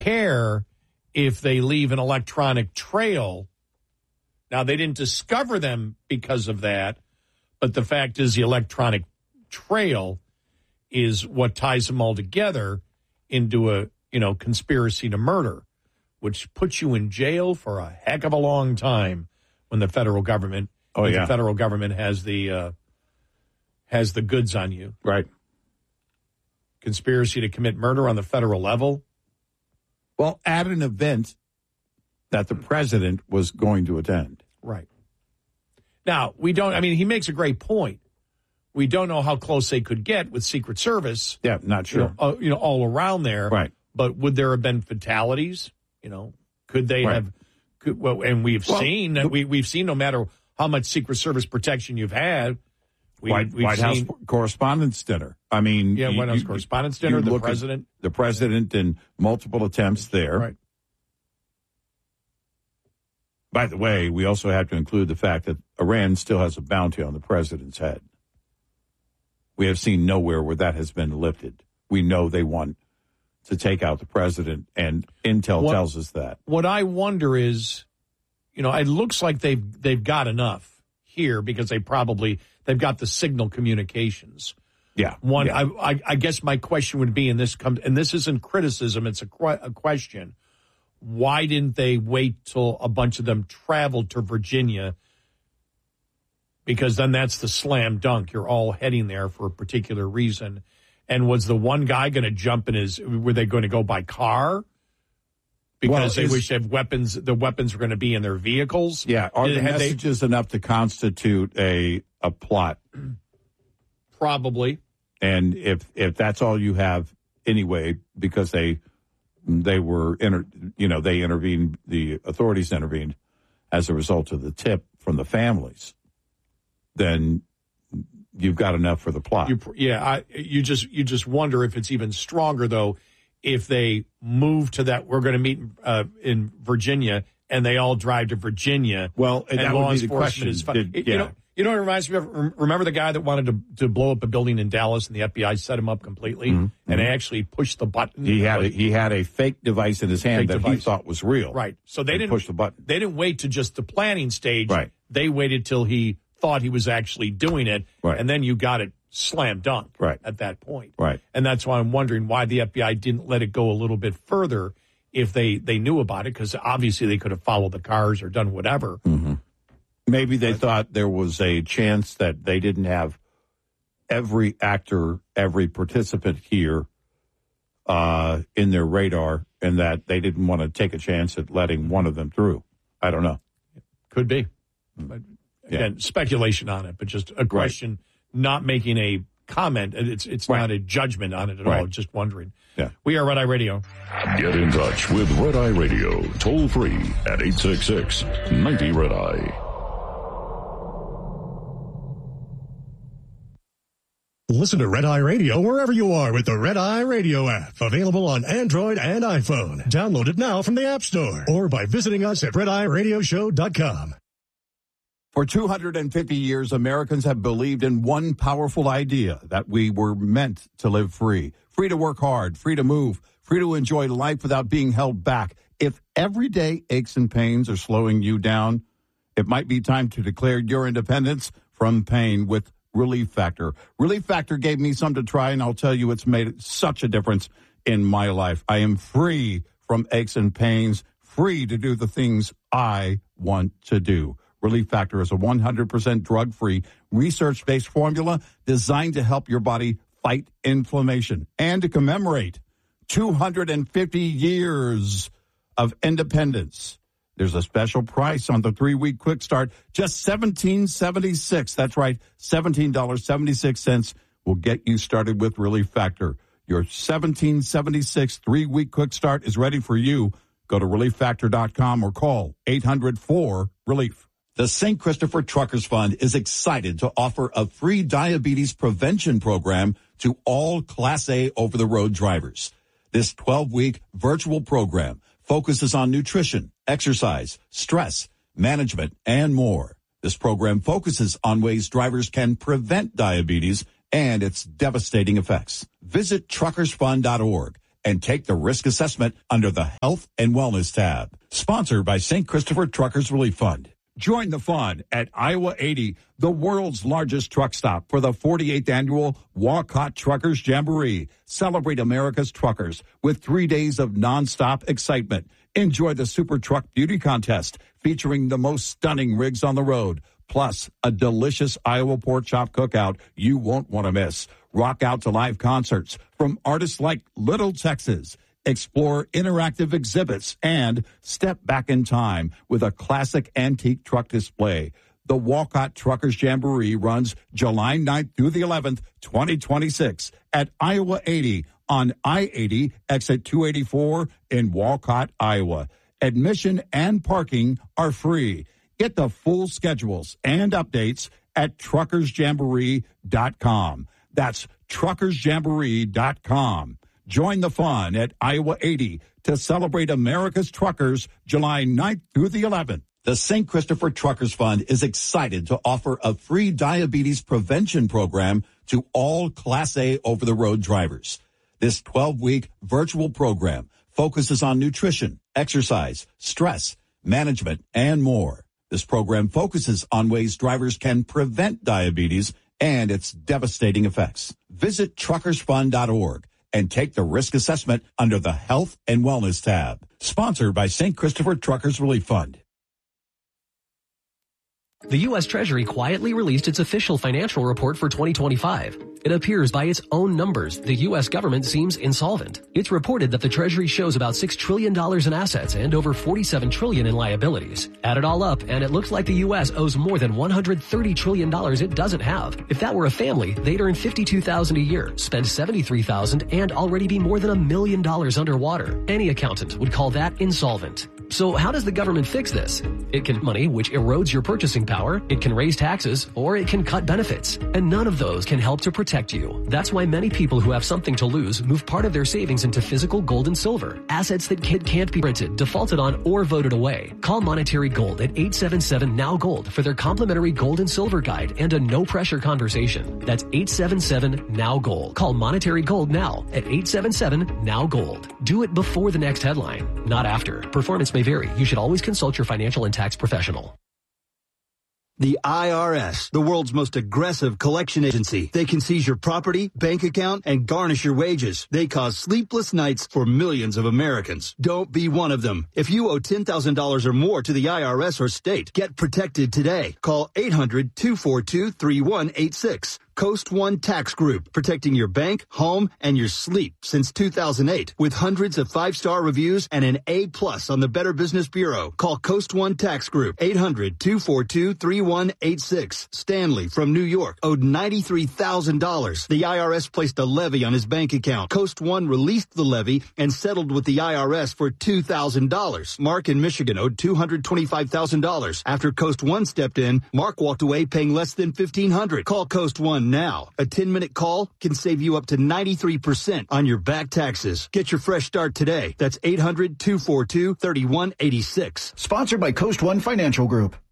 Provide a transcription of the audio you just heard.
care if they leave an electronic trail. Now, they didn't discover them because of that, but the fact is the electronic trail is what ties them all together into a, conspiracy to murder, which puts you in jail for a heck of a long time when the federal government the federal government has the goods on you. Right. Conspiracy to commit murder on the federal level. Well, at an event that the president was going to attend. Right. Now, he makes a great point. We don't know how close they could get with Secret Service. Yeah, not sure. All around there. Right. But would there have been fatalities? Could they have? And we've seen that we've seen no matter how much Secret Service protection you've had. White House Correspondents' Dinner. White House Correspondents' Dinner, the president. The president and multiple attempts there. Right. By the way, we also have to include the fact that Iran still has a bounty on the president's head. We have seen nowhere where that has been lifted. We know they want to take out the president, and intel tells us that. What I wonder is, it looks like they've got enough here because they've got the signal communications. Yeah. I guess my question would be, and this isn't criticism, it's a question. Why didn't they wait till a bunch of them traveled to Virginia? Because then that's the slam dunk. You're all heading there for a particular reason. And was the one guy going to jump were they going to go by car? Because they wish they have weapons, the weapons were going to be in their vehicles? Yeah. Are the messages enough to constitute a plot? Probably. And if that's all you have anyway, because they intervened, the authorities intervened as a result of the tip from the families, then you've got enough for the plot. You just wonder if it's even stronger, though, if they move to that, we're going to meet in Virginia, and they all drive to Virginia. Well, and that would be the question. You know what it reminds me of? Remember the guy that wanted to blow up a building in Dallas, and the FBI set him up completely, and actually pushed the button? He had a fake device in his hand that he thought was real. Right. So they didn't push the button. They didn't wait to just the planning stage. Right. They waited till he thought he was actually doing it, and then you got it slam dunk at that point. Right. And that's why I'm wondering why the FBI didn't let it go a little bit further if they knew about it, because obviously they could have followed the cars or done whatever. Mm-hmm. Maybe they thought there was a chance that they didn't have every actor, every participant here in their radar, and that they didn't want to take a chance at letting one of them through. I don't know. Could be. But again, speculation on it, but just a question, not making a comment. It's not a judgment on it at all. Just wondering. Yeah. We are Red Eye Radio. Get in touch with Red Eye Radio, toll free at 866-90-RED-EYE. Listen to Red Eye Radio wherever you are with the Red Eye Radio app. Available on Android and iPhone. Download it now from the App Store or by visiting us at RedEyeRadioshow.com. For 250 years, Americans have believed in one powerful idea, that we were meant to live free. Free to work hard, free to move, free to enjoy life without being held back. If everyday aches and pains are slowing you down, it might be time to declare your independence from pain with Relief Factor. Relief Factor gave me some to try, and I'll tell you, it's made such a difference in my life. I am free from aches and pains, free to do the things I want to do. Relief Factor is a 100% drug-free, research-based formula designed to help your body fight inflammation and to commemorate 250 years of independence. There's a special price on the 3-week quick start, just $17.76. That's right, $17.76 will get you started with Relief Factor. Your $17.76 3-week quick start is ready for you. Go to ReliefFactor.com or call 800-4-RELIEF. The St. Christopher Truckers Fund is excited to offer a free diabetes prevention program to all Class A over-the-road drivers. This 12-week virtual program focuses on nutrition, exercise, stress, management, and more. This program focuses on ways drivers can prevent diabetes and its devastating effects. Visit truckersfund.org and take the risk assessment under the Health and Wellness tab. Sponsored by St. Christopher Truckers Relief Fund. Join the fun at Iowa 80, the world's largest truck stop, for the 48th annual Walcott Truckers Jamboree. Celebrate America's truckers with 3 days of nonstop excitement. Enjoy the Super Truck Beauty Contest featuring the most stunning rigs on the road, plus a delicious Iowa pork chop cookout you won't want to miss. Rock out to live concerts from artists like Little Texas. Explore interactive exhibits and step back in time with a classic antique truck display. The Walcott Truckers Jamboree runs July 9th through the 11th, 2026 at Iowa 80 on I-80 exit 284 in Walcott, Iowa. Admission and parking are free. Get the full schedules and updates at truckersjamboree.com. That's truckersjamboree.com. Join the fun at Iowa 80 to celebrate America's truckers July 9th through the 11th. The St. Christopher Truckers Fund is excited to offer a free diabetes prevention program to all Class A over-the-road drivers. This 12-week virtual program focuses on nutrition, exercise, stress, management, and more. This program focuses on ways drivers can prevent diabetes and its devastating effects. Visit truckersfund.org and take the risk assessment under the Health and Wellness tab. Sponsored by St. Christopher Truckers Relief Fund. The U.S. Treasury quietly released its official financial report for 2025. It appears by its own numbers the U.S. government seems insolvent. It's reported that the Treasury shows about $6 trillion in assets and over $47 trillion in liabilities. Add it all up, and it looks like the U.S. owes more than $130 trillion it doesn't have. If that were a family, they'd earn $52,000 a year, spend $73,000, and already be more than $1 million underwater. Any accountant would call that insolvent. So how does the government fix this? It can money, which erodes your purchasing power, it can raise taxes, or it can cut benefits. And none of those can help to protect you. That's why many people who have something to lose move part of their savings into physical gold and silver, assets that can't be printed, defaulted on, or voted away. Call Monetary Gold at 877-NOW-GOLD for their complimentary gold and silver guide and a no-pressure conversation. That's 877-NOW-GOLD. Call Monetary Gold now at 877-NOW-GOLD. Do it before the next headline, not after. Performance may vary. You should always consult your financial and tax professional. The IRS, the world's most aggressive collection agency. They can seize your property, bank account, and garnish your wages. They cause sleepless nights for millions of Americans. Don't be one of them. If you owe $10,000 or more to the IRS or state, get protected today. Call 800-242-3186. Coast One Tax Group, protecting your bank, home, and your sleep since 2008. With hundreds of 5-star reviews and an A+ on the Better Business Bureau. Call Coast One Tax Group, 800-242-3186. Stanley from New York owed $93,000. The IRS placed a levy on his bank account. Coast One released the levy and settled with the IRS for $2,000. Mark in Michigan owed $225,000. After Coast One stepped in, Mark walked away paying less than $1,500. Call Coast One now. A 10-minute call can save you up to 93% on your back taxes. Get your fresh start today. That's 800-242-3186. Sponsored by Coast One Financial Group.